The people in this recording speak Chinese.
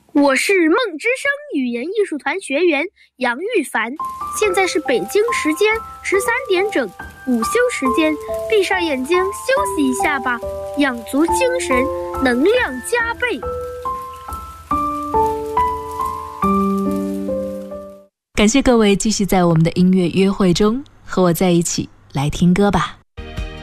我是梦之声语言艺术团学员杨玉凡，现在是北京时间13点整，午休时间，闭上眼睛休息一下吧，养足精神，能量加倍。 感谢各位继续在我们的音乐约会中和我在一起来听歌吧。